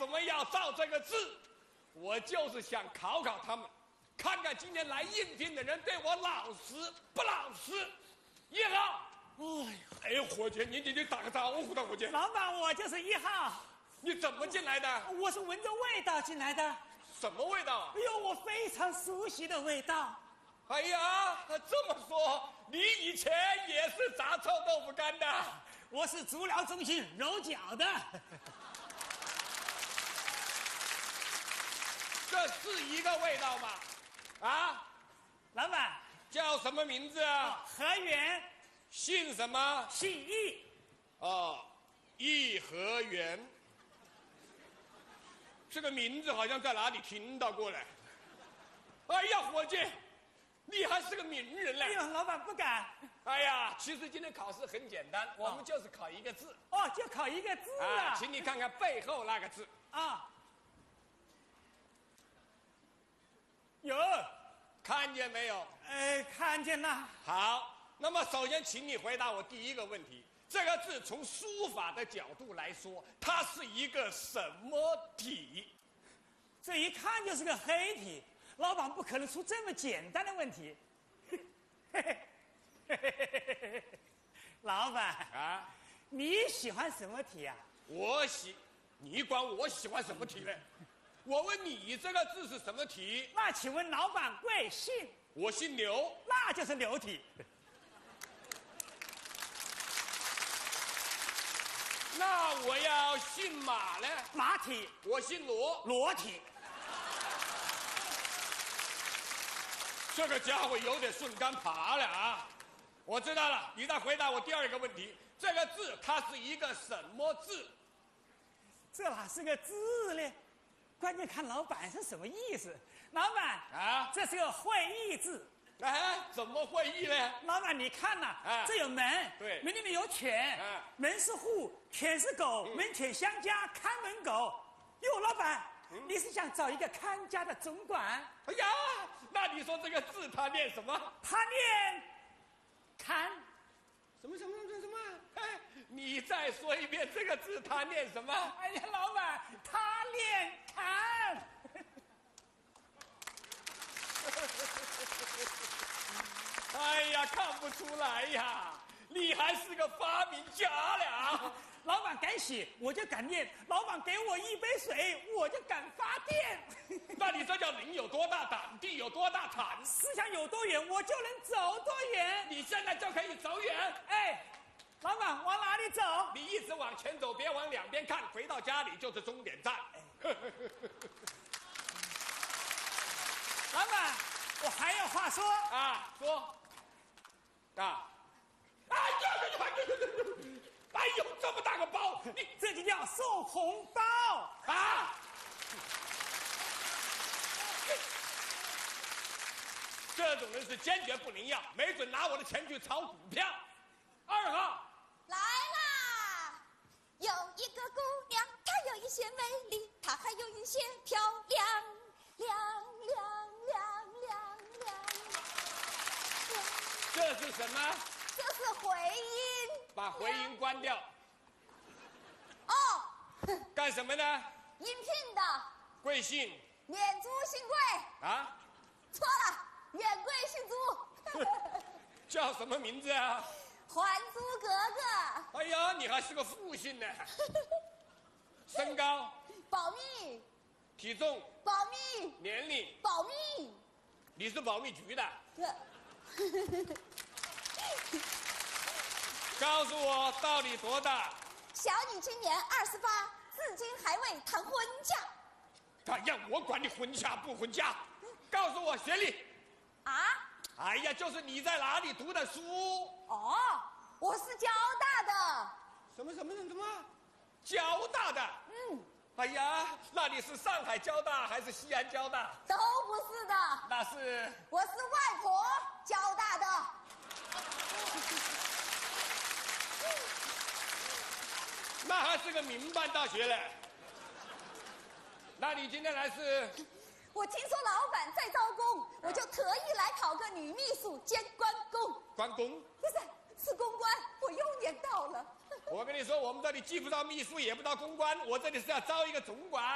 什么要造这个字？我就是想考考他们，看看今天来应聘的人对我老实不老实。1号，哎呀，伙计，你打个招呼的，伙计。 老板，我就是1号。 你怎么进来的？ 我是闻着味道进来的。 什么味道？ 哎呦，我非常熟悉的味道。 哎呀，这么说，你以前也是炸臭豆腐干的？ 我是足疗中心揉脚的。 这是一个味道吗？啊， 老板叫什么名字啊？ 何源， 姓什么？ 姓易。 哦，颐和园。这个名字好像在哪里听到过嘞。哎呀，伙计，你还是个名人嘞！ 哎呦，老板不敢。 哎呀，其实今天考试很简单，我们就是考一个字。 哦，就考一个字啊！ 请你看看背后那个字。 啊。有， 看见没有？ 看见了。 好，那么首先请你回答我第一个问题：这个字从书法的角度来说，它是一个什么体？ 这一看就是个黑体，老板不可能出这么简单的问题。老板啊， 你喜欢什么体啊？ 你管我喜欢什么体呢？我问你这个字是什么体？ 那请问老板贵姓？ 我姓刘， 那就是刘体。 那我要姓马呢？ 马体。 我姓罗， 罗体。 这个家伙有点顺杆爬了啊！我知道了，你再回答我第二个问题：这个字它是一个什么字？ 这哪是个字呢？关键看老板是什么意思。老板啊， 这是个会意字。 哎，怎么会意呢？ 老板，你看呐，这有门， 对， 门里面有犬，门是户，犬是狗，门犬相加，看门狗。哟，老板，你是想找一个看家的总管？ 哎呀，那你说这个字它念什么？ 他念看。 什么？哎，你再说一遍这个字它念什么？ 哎呀，老板，他念看。 哎呀，看不出来呀，你还是个发明家了。 老板敢写，我就敢念；老板给我一杯水，我就敢发电。 那你这叫人有多大胆，地有多大产。 思想有多远，我就能走多远。 你现在就可以走远。 哎，老板往哪里走？ 你一直往前走，别往两边看，回到家里就是终点站。 老板，我还有话说啊，说啊！哎呦，这么大个包，你这就叫送红包啊！这种人是坚决不能要，没准拿我的钱去炒股票。2号来啦！有一个姑娘，她有一些美丽，她还有一些漂亮，亮。 这是什么？ 这是回音。 把回音关掉。 哦。 干什么呢？ 应聘的。 贵姓？ 免租新贵。 啊？ 错了，免贵姓租。 叫什么名字啊？ 还租格格。 哎呀，你还是个复姓呢。身高？ 保密。 体重？ 保密。 年龄？ 保密。 你是保密局的？告诉我到底多大？ 小女今年28，至今还未谈婚嫁。 哎呀，我管你婚嫁不婚嫁，告诉我学历。 啊？ 哎呀，就是你在哪里读的书？ 哦，我是交大的。 什么？交大的？哎呀，那你是上海交大还是西安交大？ 都不是的。 那是？ 我是外婆交大的。 那还是个民办大学嘞。那你今天来是？ 我听说老板在招工，我就特意来考个女秘书兼关公。 关公？ 不是公关，我又念到了。 我跟你说，我们这里既不招秘书，也不招公关，我这里是要招一个总管。